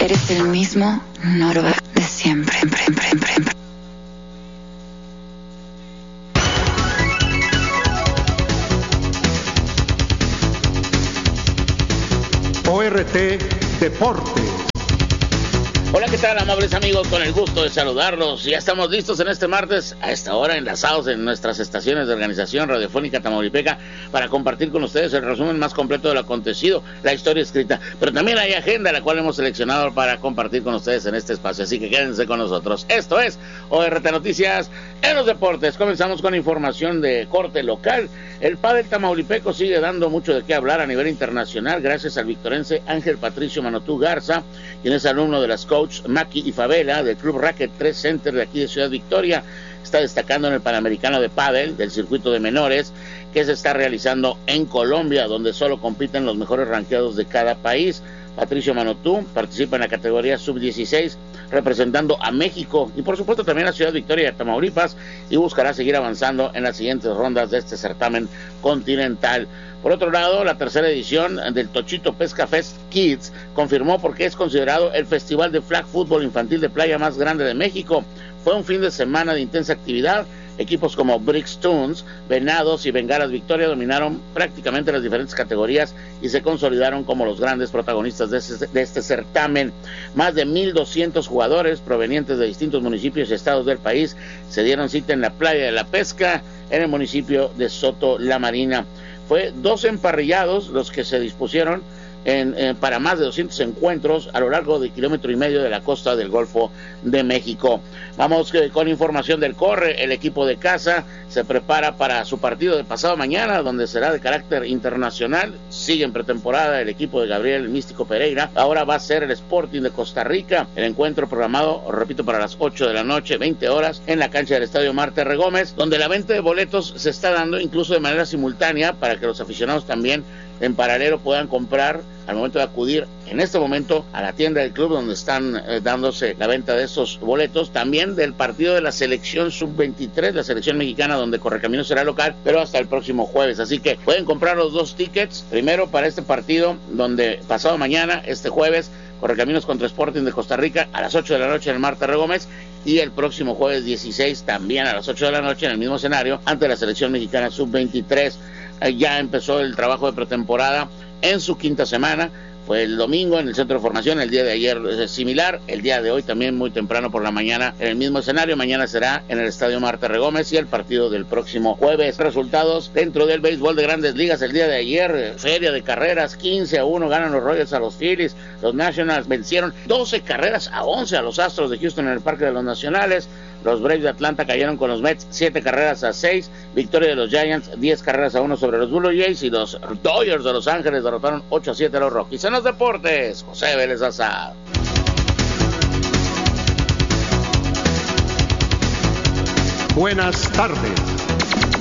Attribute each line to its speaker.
Speaker 1: Eres el mismo Norbert de siempre.
Speaker 2: ORT Deportes.
Speaker 3: Hola, ¿qué tal, amables amigos? Con el gusto de saludarlos. Ya estamos listos en este martes, a esta hora, enlazados en nuestras estaciones de organización radiofónica tamaulipeca, para compartir con ustedes el resumen más completo de lo acontecido, la historia escrita. Pero también hay agenda, la cual hemos seleccionado para compartir con ustedes en este espacio. Así que quédense con nosotros. Esto es ORT Noticias en los Deportes. Comenzamos con información de corte local. El pádel tamaulipeco sigue dando mucho de qué hablar a nivel internacional, gracias al victorense Ángel Patricio Manotú Garza, quien es alumno de las coach Maki y Favela del Club Racket 3 Center de aquí de Ciudad Victoria. Está destacando en el Panamericano de Pádel del circuito de menores que se está realizando en Colombia, donde solo compiten los mejores rankeados de cada país. Patricio Manotú participa en la categoría sub-16 representando a México y por supuesto también a Ciudad Victoria de Tamaulipas, y buscará seguir avanzando en las siguientes rondas de este certamen continental. Por otro lado, la tercera edición del Tochito Pesca Fest Kids confirmó por qué es considerado el festival de flag fútbol infantil de playa más grande de México. Fue un fin de semana de intensa actividad. Equipos como Bricks Toons, Venados y Bengalas Victoria dominaron prácticamente las diferentes categorías y se consolidaron como los grandes protagonistas de este certamen. Más de 1,200 jugadores provenientes de distintos municipios y estados del país se dieron cita en la playa de la Pesca, en el municipio de Soto La Marina. Fue 2 emparrillados los que se dispusieron para más de 200 encuentros a lo largo de 1,5 kilómetros de la costa del Golfo de México. Vamos con información del corre. El equipo de casa se prepara para su partido de pasado mañana, donde será de carácter internacional. Sigue en pretemporada el equipo de Gabriel Místico Pereira. Ahora va a ser el Sporting de Costa Rica. El encuentro programado, repito, para las 8 de la noche, 20 horas, en la cancha del Estadio Marte Regómez, donde la venta de boletos se está dando incluso de manera simultánea para que los aficionados también en paralelo puedan comprar al momento de acudir en este momento a la tienda del club, donde están dándose la venta de estos boletos, también del partido de la selección sub-23, la selección mexicana, donde Correcaminos será local, pero hasta el próximo jueves. Así que pueden comprar los 2 tickets, primero para este partido, donde pasado mañana, este jueves, Correcaminos contra Sporting de Costa Rica a las 8 de la noche en el Marte Regómez, y el próximo jueves 16 también a las 8 de la noche en el mismo escenario ante la selección mexicana sub-23. Ya empezó el trabajo de pretemporada en su 5ª semana. Fue el domingo en el centro de formación, el día de ayer es similar, el día de hoy también muy temprano por la mañana en el mismo escenario. Mañana será en el Estadio Marte Regómez y el partido del próximo jueves. Resultados dentro del béisbol de Grandes Ligas el día de ayer: feria de carreras, 15-1 ganan los Royals a los Phillies. Los Nationals vencieron 12-11 a los Astros de Houston en el Parque de los Nacionales. Los Braves de Atlanta cayeron con los Mets 7-6. Victoria de los Giants 10-1 sobre los Blue Jays, y los Dodgers de Los Ángeles derrotaron 8-7 a los Rockies. En los deportes, José Vélez Azar.
Speaker 2: Buenas tardes.